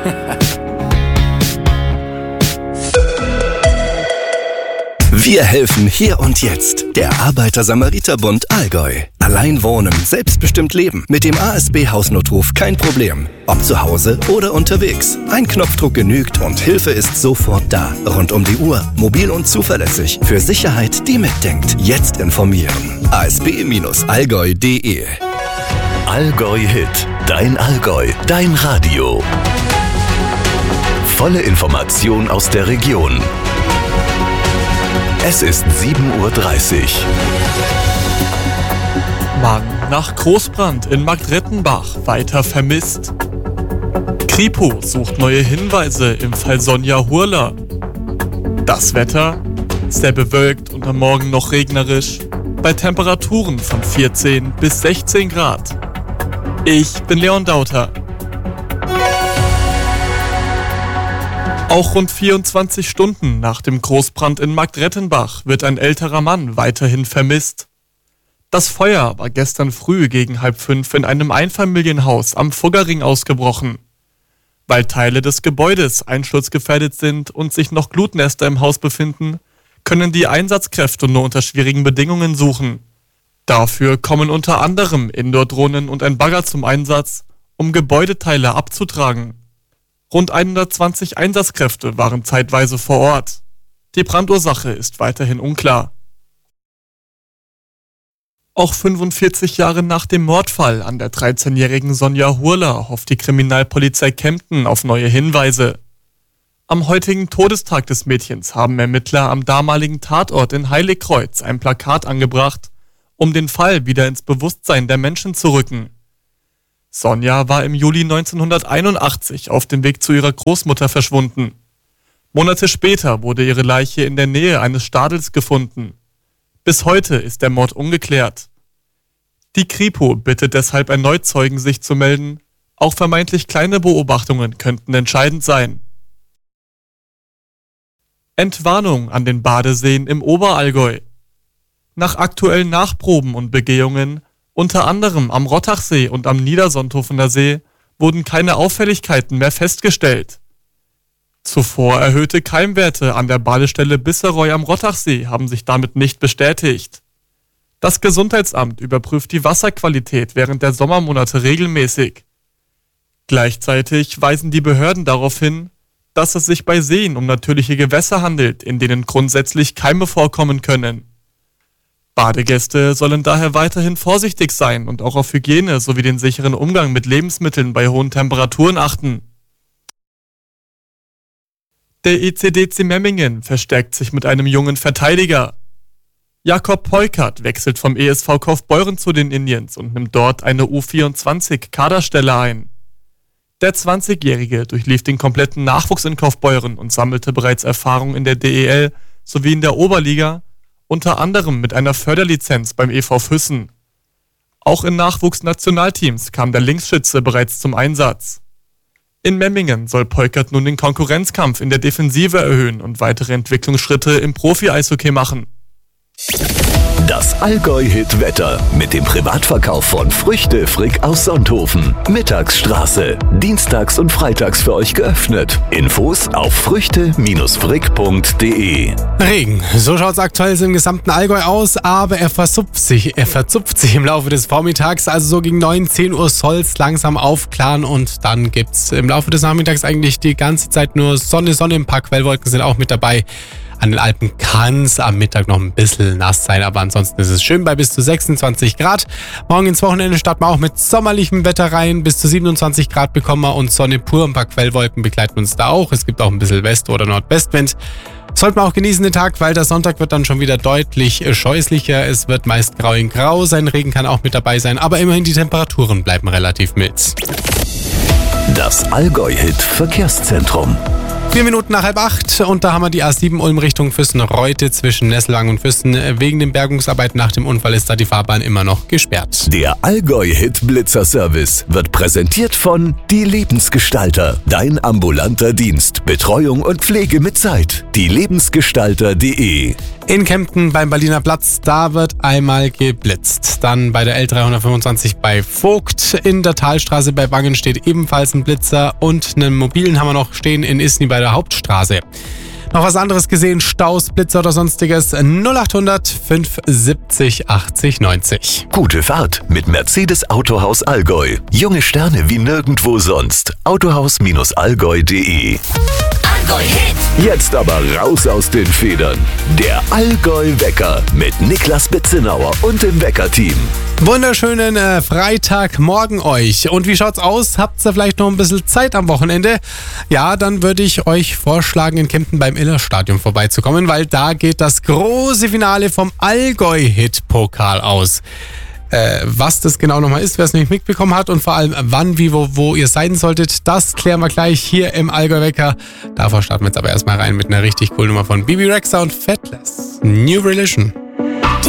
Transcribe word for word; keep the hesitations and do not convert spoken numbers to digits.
Wir helfen hier und jetzt. Der Arbeiter-Samariter-Bund Allgäu. Allein wohnen, selbstbestimmt leben. Mit dem A S B-Hausnotruf kein Problem. Ob zu Hause oder unterwegs. Ein Knopfdruck genügt und Hilfe ist sofort da. Rund um die Uhr, mobil und zuverlässig. Für Sicherheit, die mitdenkt. Jetzt informieren. a s b Bindestrich allgäu punkt d e Allgäu Hit. Dein Allgäu. Dein Radio. Volle Information aus der Region. Es ist sieben Uhr dreißig. Mann nach Großbrand in Marktrettenbach weiter vermisst. Kripo sucht neue Hinweise im Fall Sonja Hurler. Das Wetter? Sehr bewölkt und am Morgen noch regnerisch. Bei Temperaturen von vierzehn bis sechzehn Grad. Ich bin Leon Dauter. Auch rund vierundzwanzig Stunden nach dem Großbrand in Marktrettenbach wird ein älterer Mann weiterhin vermisst. Das Feuer war gestern früh gegen halb fünf in einem Einfamilienhaus am Fuggerring ausgebrochen. Weil Teile des Gebäudes einsturzgefährdet sind und sich noch Glutnester im Haus befinden, können die Einsatzkräfte nur unter schwierigen Bedingungen suchen. Dafür kommen unter anderem Indoor-Drohnen und ein Bagger zum Einsatz, um Gebäudeteile abzutragen. Rund hundertzwanzig Einsatzkräfte waren zeitweise vor Ort. Die Brandursache ist weiterhin unklar. Auch fünfundvierzig Jahre nach dem Mordfall an der dreizehnjährigen Sonja Hurler hofft die Kriminalpolizei Kempten auf neue Hinweise. Am heutigen Todestag des Mädchens haben Ermittler am damaligen Tatort in Heiligkreuz ein Plakat angebracht, um den Fall wieder ins Bewusstsein der Menschen zu rücken. Sonja war im Juli neunzehnhunderteinundachtzig auf dem Weg zu ihrer Großmutter verschwunden. Monate später wurde ihre Leiche in der Nähe eines Stadels gefunden. Bis heute ist der Mord ungeklärt. Die Kripo bittet deshalb erneut Zeugen, sich zu melden. Auch vermeintlich kleine Beobachtungen könnten entscheidend sein. Entwarnung an den Badeseen im Oberallgäu. Nach aktuellen Nachproben und Begehungen, unter anderem am Rottachsee und am Niedersonthofener See, wurden keine Auffälligkeiten mehr festgestellt. Zuvor erhöhte Keimwerte an der Badestelle Bisseroy am Rottachsee haben sich damit nicht bestätigt. Das Gesundheitsamt überprüft die Wasserqualität während der Sommermonate regelmäßig. Gleichzeitig weisen die Behörden darauf hin, dass es sich bei Seen um natürliche Gewässer handelt, in denen grundsätzlich Keime vorkommen können. Badegäste sollen daher weiterhin vorsichtig sein und auch auf Hygiene sowie den sicheren Umgang mit Lebensmitteln bei hohen Temperaturen achten. Der E C D C Memmingen verstärkt sich mit einem jungen Verteidiger. Jakob Peukert wechselt vom E S V Kaufbeuren zu den Indians und nimmt dort eine U vierundzwanzig Kaderstelle ein. Der zwanzigjährige durchlief den kompletten Nachwuchs in Kaufbeuren und sammelte bereits Erfahrung in der D E L sowie in der Oberliga, unter anderem mit einer Förderlizenz beim E V Füssen. Auch in Nachwuchsnationalteams kam der Linksschütze bereits zum Einsatz. In Memmingen soll Peukert nun den Konkurrenzkampf in der Defensive erhöhen und weitere Entwicklungsschritte im Profi-Eishockey machen. Das Allgäu-Hit-Wetter mit dem Privatverkauf von Früchte Frick aus Sonthofen. Mittagsstraße. Dienstags und freitags für euch geöffnet. Infos auf früchte frick punkt d e. Regen. So schaut es aktuell im gesamten Allgäu aus, aber er verzupft sich. Er verzupft sich im Laufe des Vormittags. Also so gegen neun, zehn Uhr soll es langsam aufklaren und dann gibt es im Laufe des Nachmittags eigentlich die ganze Zeit nur Sonne, Sonne. Ein paar Quellwolken sind auch mit dabei. An den Alpen kann es am Mittag noch ein bisschen nass sein, aber ansonsten ist es schön bei bis zu sechsundzwanzig Grad. Morgen ins Wochenende starten wir auch mit sommerlichem Wetter rein. Bis zu siebenundzwanzig Grad bekommen wir und Sonne pur. Ein paar Quellwolken begleiten uns da auch. Es gibt auch ein bisschen West- oder Nordwestwind. Sollten wir auch genießen den Tag, weil der Sonntag wird dann schon wieder deutlich scheußlicher. Es wird meist grau in grau sein. Regen kann auch mit dabei sein, aber immerhin die Temperaturen bleiben relativ mild. Das Allgäu-Hit Verkehrszentrum. Vier Minuten nach halb acht und da haben wir die A sieben Ulm Richtung Füssen-Reute zwischen Nesselwang und Füssen. Wegen den Bergungsarbeiten nach dem Unfall ist da die Fahrbahn immer noch gesperrt. Der Allgäu-Hit Blitzer-Service wird präsentiert von Die Lebensgestalter. Dein ambulanter Dienst. Betreuung und Pflege mit Zeit. die lebensgestalter punkt d e In Kempten beim Berliner Platz, da wird einmal geblitzt. Dann bei der L dreihundertfünfundzwanzig bei Vogt. In der Talstraße bei Wangen steht ebenfalls ein Blitzer. Und einen mobilen haben wir noch stehen in Isny bei der Hauptstraße. Noch was anderes gesehen, Staus, Blitzer oder sonstiges, null achthundert fünfundsiebzig achtzig neunzig. Gute Fahrt mit Mercedes Autohaus Allgäu. Junge Sterne wie nirgendwo sonst. autohaus Allgäu punkt de. Allgäu Hit. Jetzt aber raus aus den Federn. Der Allgäu-Wecker mit Niklas Betzenauer und dem Wecker-Team. Wunderschönen äh, Freitagmorgen euch. Und wie schaut's aus? Habt ihr vielleicht noch ein bisschen Zeit am Wochenende? Ja, dann würde ich euch vorschlagen, in Kempten beim Illerstadion vorbeizukommen, weil da geht das große Finale vom Allgäu-Hit-Pokal aus. Äh, was das genau nochmal ist, wer es nicht mitbekommen hat und vor allem wann, wie, wo, wo ihr sein solltet, das klären wir gleich hier im Allgäu-Wecker. Davor starten wir jetzt aber erstmal rein mit einer richtig coolen Nummer von Bibi Rexha und Fatless. New Religion.